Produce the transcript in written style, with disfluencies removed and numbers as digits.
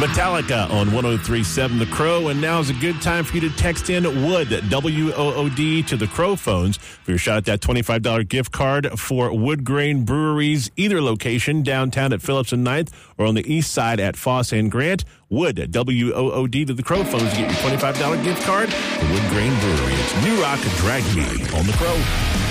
Metallica on 103.7 The Crow, and now is a good time for you to text in WOOD, WOOD, to the Crow phones for your shot at that $25 gift card for Wood Grain Brewery's either location downtown at Phillips and 9th or on the east side at Foss and Grant. WOOD, WOOD, to the Crow phones to get your $25 gift card for Wood Grain Brewery. It's New Rock Drag Me on The Crow.